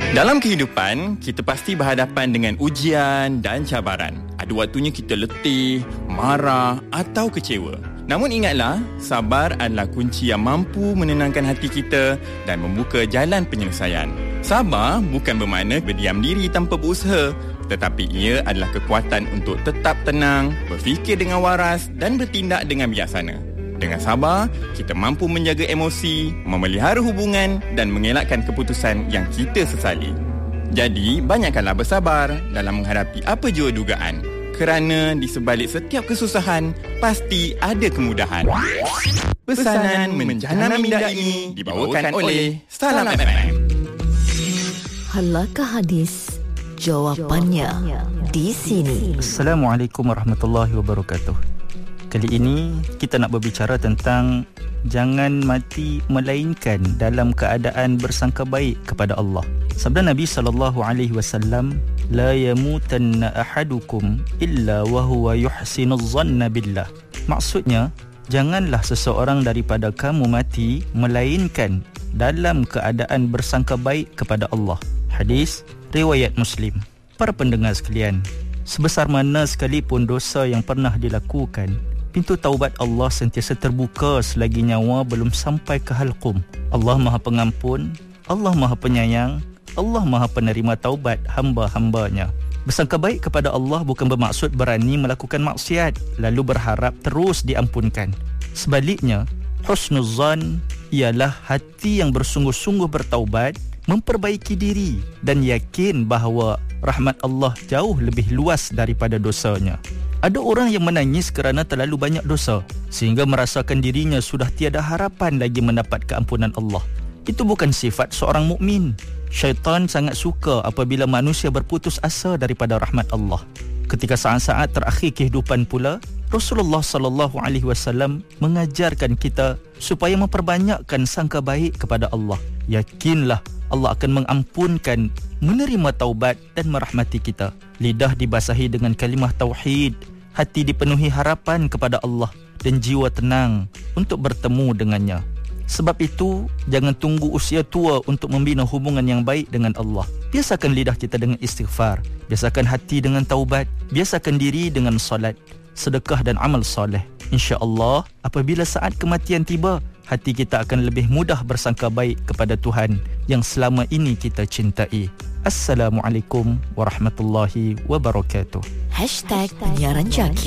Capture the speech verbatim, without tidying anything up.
Dalam kehidupan, kita pasti berhadapan dengan ujian dan cabaran. Ada waktunya kita letih, marah atau kecewa. Namun ingatlah, sabar adalah kunci yang mampu menenangkan hati kita dan membuka jalan penyelesaian. Sabar bukan bermakna berdiam diri tanpa berusaha, tetapi ia adalah kekuatan untuk tetap tenang, berfikir dengan waras dan bertindak dengan bijaksana. Dengan sabar, kita mampu menjaga emosi, memelihara hubungan dan mengelakkan keputusan yang kita sesali. Jadi, banyakkanlah bersabar dalam menghadapi apa jua dugaan. Kerana di sebalik setiap kesusahan, pasti ada kemudahan. Pesanan menjana minda ini dibawakan oleh Salam F M. Halakah hadis? Jawapannya di sini. Assalamualaikum warahmatullahi wabarakatuh. Kali ini kita nak berbicara tentang jangan mati melainkan dalam keadaan bersangka baik kepada Allah. Sabda Nabi sallallahu alaihi wasallam, la yamutanna ahadukum illa wa huwa yuhsinuz zanna billah. Maksudnya, janganlah seseorang daripada kamu mati melainkan dalam keadaan bersangka baik kepada Allah. Hadis riwayat Muslim. Para pendengar sekalian, sebesar mana sekalipun dosa yang pernah dilakukan, pintu taubat Allah sentiasa terbuka selagi nyawa belum sampai ke halqum. Allah Maha Pengampun, Allah Maha Penyayang, Allah Maha Penerima taubat hamba-hambanya. Bersangka baik kepada Allah bukan bermaksud berani melakukan maksiat lalu berharap terus diampunkan. Sebaliknya, husnuzan ialah hati yang bersungguh-sungguh bertaubat, memperbaiki diri dan yakin bahawa rahmat Allah jauh lebih luas daripada dosanya. Ada orang yang menangis kerana terlalu banyak dosa sehingga merasakan dirinya sudah tiada harapan lagi mendapat keampunan Allah. Itu bukan sifat seorang mukmin. Syaitan sangat suka apabila manusia berputus asa daripada rahmat Allah. Ketika saat-saat terakhir kehidupan pula, Rasulullah sallallahu alaihi wasallam mengajarkan kita supaya memperbanyakkan sangka baik kepada Allah. Yakinlah Allah akan mengampunkan, menerima taubat dan merahmati kita. Lidah dibasahi dengan kalimah tauhid, hati dipenuhi harapan kepada Allah dan jiwa tenang untuk bertemu dengannya. Sebab itu, jangan tunggu usia tua untuk membina hubungan yang baik dengan Allah. Biasakan lidah kita dengan istighfar, biasakan hati dengan taubat, biasakan diri dengan salat, sedekah dan amal soleh. InsyaAllah, apabila saat kematian tiba, hati kita akan lebih mudah bersangka baik kepada Tuhan yang selama ini kita cintai. Assalamualaikum warahmatullahi wabarakatuh. Hashtag Penyiaran Jaki.